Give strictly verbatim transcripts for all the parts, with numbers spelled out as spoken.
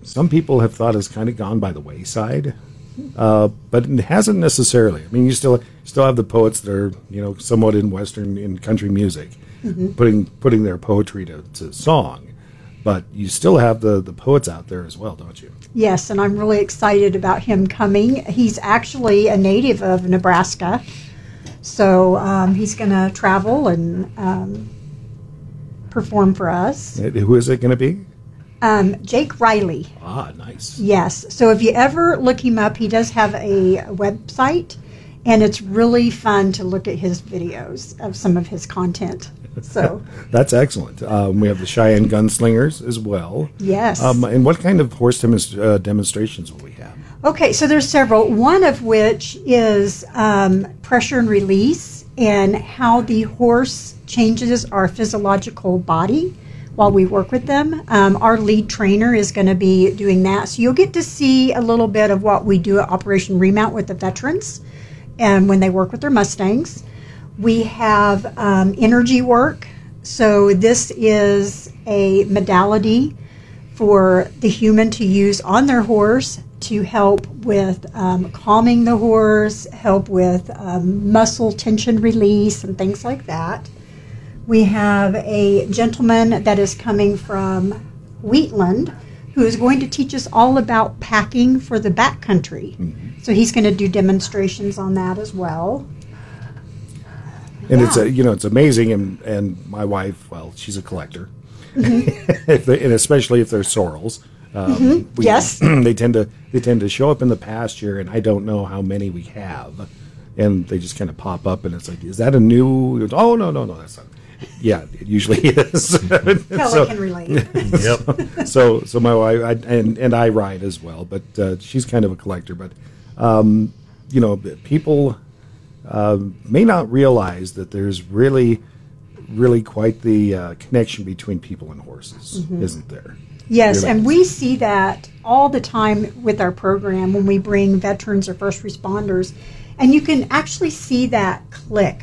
some people have thought has kind of gone by the wayside, uh, but it hasn't necessarily. I mean, you still still have the poets that are, you know, somewhat in Western, in country music, mm-hmm. putting putting their poetry to, to song. But you still have the, the poets out there as well, don't you? Yes, and I'm really excited about him coming. He's actually a native of Nebraska, so um, he's going to travel and um, perform for us. Who is it going to be? Um, Jake Riley. Ah, nice. Yes, so if you ever look him up, he does have a website, and it's really fun to look at his videos of some of his content. So that's excellent. Um, we have the Cheyenne Gunslingers as well. Yes. Um, and what kind of horse demonst- uh, demonstrations will we have? Okay, so there's several. One of which is um, pressure and release, and how the horse changes our physiological body while we work with them. Um, our lead trainer is going to be doing that. So you'll get to see a little bit of what we do at Operation Remount with the veterans and when they work with their Mustangs. We have um, energy work. So this is a modality for the human to use on their horse to help with um, calming the horse, help with um, muscle tension release and things like that. We have a gentleman that is coming from Wheatland who is going to teach us all about packing for the backcountry. Mm-hmm. So he's going to do demonstrations on that as well. And yeah. it's a, you know, it's amazing, and, and my wife, well, she's a collector, mm-hmm. if they, and especially if they're sorrels. Um, mm-hmm. we, yes, they tend to they tend to show up in the pasture, and I don't know how many we have, and they just kind of pop up, and it's like, is that a new? Oh no, no, no, that's not. Yeah, it usually is. Kelly so, can relate. Yep. so, so my wife I, and and I ride as well, but uh, she's kind of a collector. But um, you know, people. Uh, may not realize that there's really, really quite the uh, connection between people and horses, mm-hmm. isn't there? Yes, really? And we see that all the time with our program when we bring veterans or first responders, and you can actually see that click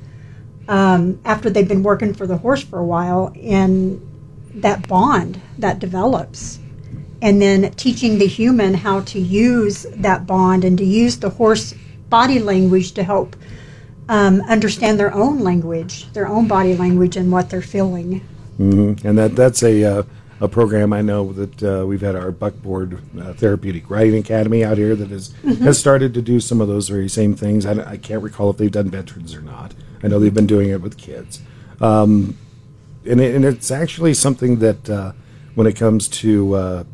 um, after they've been working for the horse for a while, and that bond that develops. And then teaching the human how to use that bond and to use the horse body language to help um, understand their own language, their own body language, and what they're feeling. Mm-hmm. And that that's a uh, a program I know that uh, we've had our Buckboard uh, Therapeutic Riding Academy out here that has mm-hmm. has started to do some of those very same things. I, I can't recall if they've done veterans or not. I know they've been doing it with kids, um, and it, and it's actually something that uh, when it comes to uh,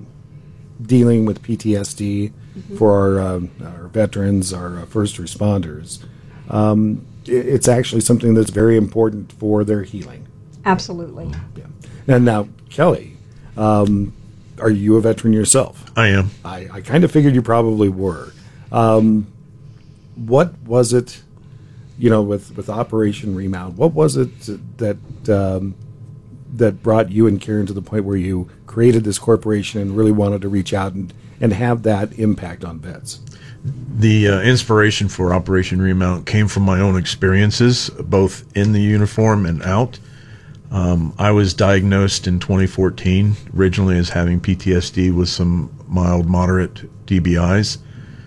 dealing with P T S D. Mm-hmm. For our, um, our veterans, our uh, first responders, um, it, it's actually something that's very important for their healing. Absolutely. Yeah. And now, Kelly, um, are you a veteran yourself? I am. I, I kind of figured you probably were. Um, what was it, you know, with, with Operation Remount, what was it that um, that brought you and Karen to the point where you created this corporation and really wanted to reach out and and have that impact on vets? The uh, inspiration for Operation Remount came from my own experiences, both in the uniform and out. Um, I was diagnosed in twenty fourteen, originally as having P T S D with some mild, moderate D B Is.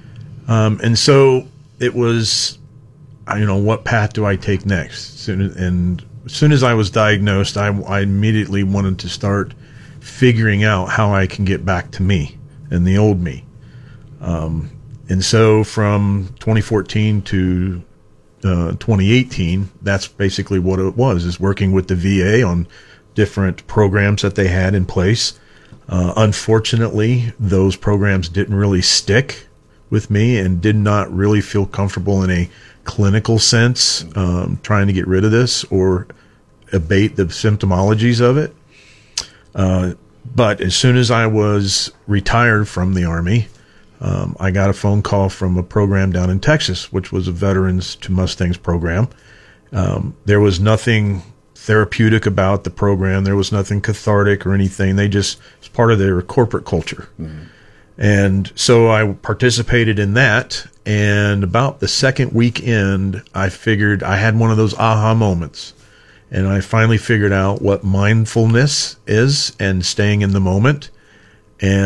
Um, and so it was, you know, what path do I take next? And as soon as I was diagnosed, I, I immediately wanted to start figuring out how I can get back to me and the old me. Um, and so from twenty fourteen to uh, twenty eighteen, that's basically what it was, is working with the V A on different programs that they had in place. Uh, unfortunately, those programs didn't really stick with me and did not really feel comfortable in a clinical sense, um, trying to get rid of this or abate the symptomologies of it. Uh, But as soon as I was retired from the Army, um, I got a phone call from a program down in Texas, which was a Veterans to Mustangs program. Um, there was nothing therapeutic about the program. There was nothing cathartic or anything. They just, it's part of their corporate culture. Mm-hmm. And so I participated in that. And about the second weekend, I figured I had one of those aha moments. And I finally figured out what mindfulness is and staying in the moment. And